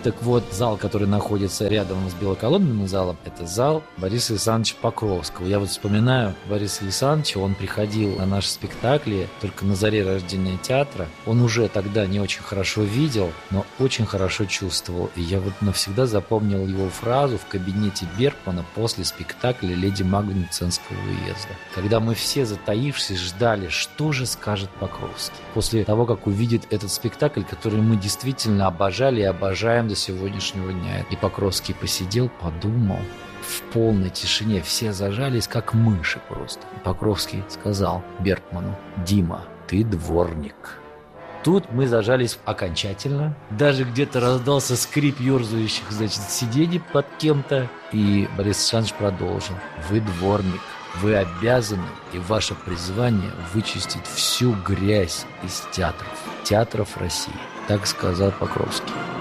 Так вот, зал, который находится рядом с белоколонным залом, это зал Бориса Александровича Покровского. Я вот вспоминаю Бориса Александровича, он приходил на наши спектакли только на заре рождения театра. Он уже тогда не очень хорошо видел, но очень хорошо чувствовал. И я вот навсегда запомнил его фразу в кабинете Бергмана после спектакля «Леди Макбет Мценского уезда», когда мы все, затаившись, ждали, что же скажет Покровский. После того, как увидит этот спектакль, который мы действительно обожали и обожаем до сегодняшнего дня. И Покровский посидел, подумал. В полной тишине все зажались, как мыши просто. И Покровский сказал Бергману: «Дима, ты дворник». Тут мы зажались окончательно. Даже где-то раздался скрип ерзающих, сидений под кем-то. И Борис Александрович продолжил: «Вы дворник. Вы обязаны, и ваше призвание вычистить всю грязь из театров России». Так сказал Покровский.